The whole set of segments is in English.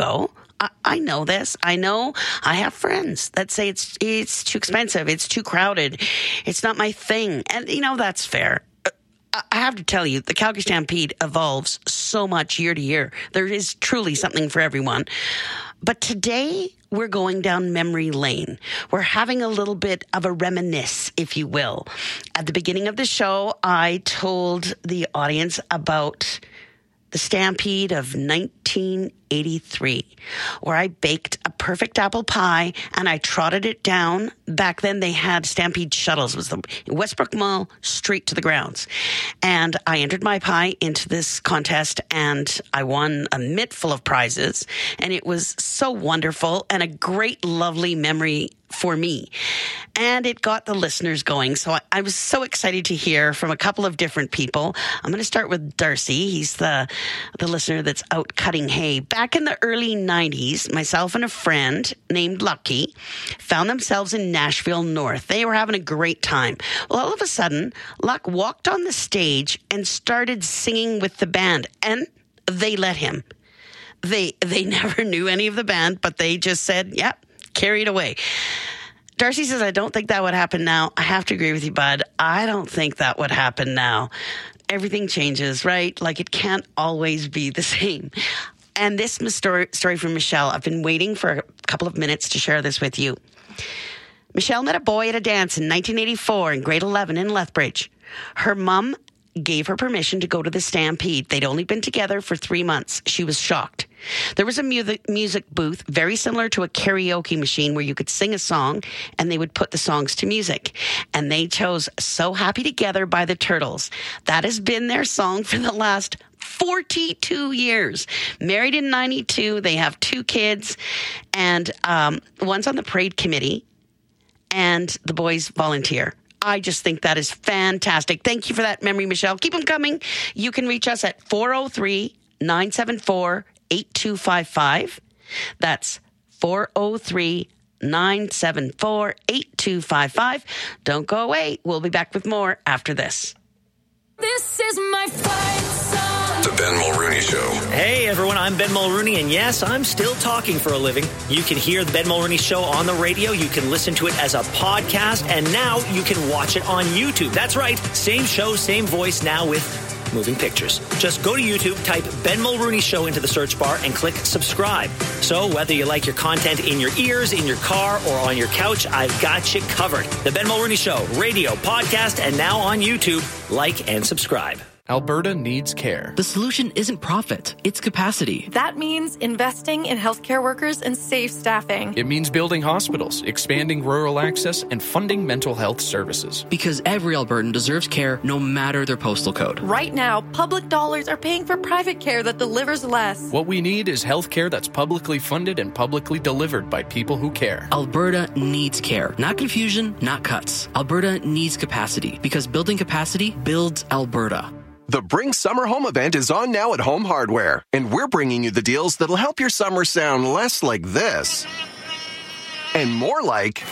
go. I know this. I know I have friends that say it's too expensive. It's too crowded. It's not my thing. And, that's fair. I have to tell you, the Calgary Stampede evolves so much year to year. There is truly something for everyone. But today, we're going down memory lane. We're having a little bit of a reminisce, if you will. At the beginning of the show, I told the audience about the Stampede of 1983, where I baked a perfect apple pie and I trotted it down. Back then they had Stampede shuttles. It was the Westbrook Mall straight to the grounds. And I entered my pie into this contest and I won a mitt full of prizes. And it was so wonderful and a great, lovely memory for me. And it got the listeners going. So I was so excited to hear from a couple of different people. I'm going to start with Darcy. He's the listener that's out cutting hay. Back in the early 90s, myself and a friend named Lucky found themselves in Nashville North. They were having a great time. Well, all of a sudden, Luck walked on the stage and started singing with the band. And they let him. They never knew any of the band, but they just said, yep, carried away. Darcy says, I don't think that would happen now. I have to agree with you, bud. I don't think that would happen now. Everything changes, right? Like it can't always be the same. And this story from Michelle. I've been waiting for a couple of minutes to share this with you. Michelle met a boy at a dance in 1984 in grade 11 in Lethbridge. Her mom gave her permission to go to the Stampede. They'd only been together for 3 months. She was shocked. There was a music booth very similar to a karaoke machine where you could sing a song and they would put the songs to music. And they chose So Happy Together by the Turtles. That has been their song for the last 42 years. Married in 92. They have 2 kids and one's on the parade committee and the boys volunteer. I just think that is fantastic. Thank you for that memory, Michelle. Keep them coming. You can reach us at 403-974-8255. That's 403-974-8255. Don't go away. We'll be back with more after this. This is my fight song. The Ben Mulrooney Show. Hey, everyone, I'm Ben Mulrooney, and yes, I'm still talking for a living. You can hear the Ben Mulrooney Show on the radio. You can listen to it as a podcast, and now you can watch it on YouTube. That's right. Same show, same voice, now with moving pictures. Just go to YouTube, type Ben Mulrooney Show into the search bar, and click subscribe. So whether you like your content in your ears, in your car, or on your couch, I've got you covered. The Ben Mulrooney Show, radio, podcast, and now on YouTube. Like and subscribe. Alberta needs care. The solution isn't profit, it's capacity. That means investing in healthcare workers and safe staffing. It means building hospitals, expanding rural access, and funding mental health services. Because every Albertan deserves care no matter their postal code. Right now, public dollars are paying for private care that delivers less. What we need is healthcare that's publicly funded and publicly delivered by people who care. Alberta needs care. Not confusion, not cuts. Alberta needs capacity. Because building capacity builds Alberta. The Bring Summer Home event is on now at Home Hardware, and we're bringing you the deals that'll help your summer sound less like this and more like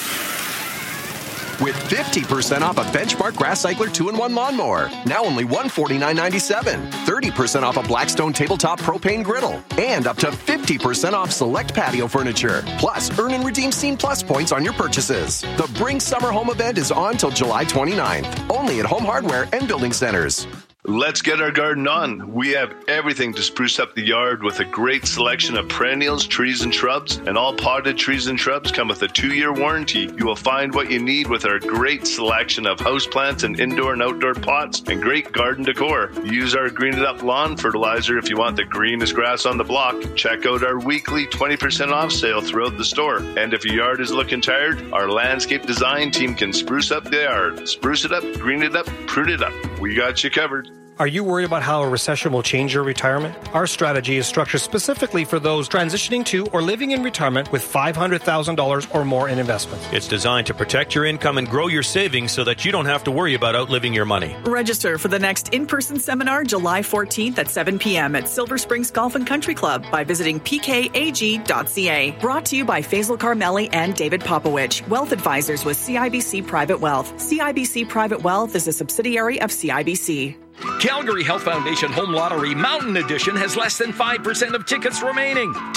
with 50% off a Benchmark Grass Cycler 2-in-1 lawnmower, now only $149.97, 30% off a Blackstone tabletop propane griddle, and up to 50% off select patio furniture. Plus, earn and redeem Scene Plus points on your purchases. The Bring Summer Home event is on till July 29th, only at Home Hardware and Building Centers. Let's get our garden on. We have everything to spruce up the yard with a great selection of perennials, trees, and shrubs. And all potted trees and shrubs come with a 2-year warranty. You will find what you need with our great selection of houseplants and indoor and outdoor pots and great garden decor. Use our Green It Up lawn fertilizer if you want the greenest grass on the block. Check out our weekly 20% off sale throughout the store. And if your yard is looking tired, our landscape design team can spruce up the yard. Spruce it up, green it up, prune it up. We got you covered. Are you worried about how a recession will change your retirement? Our strategy is structured specifically for those transitioning to or living in retirement with $500,000 or more in investments. It's designed to protect your income and grow your savings so that you don't have to worry about outliving your money. Register for the next in-person seminar July 14th at 7 p.m. at Silver Springs Golf and Country Club by visiting pkag.ca. Brought to you by Faisal Carmeli and David Popowich, Wealth Advisors with CIBC Private Wealth. CIBC Private Wealth is a subsidiary of CIBC. Calgary Health Foundation Home Lottery Mountain Edition has less than 5% of tickets remaining.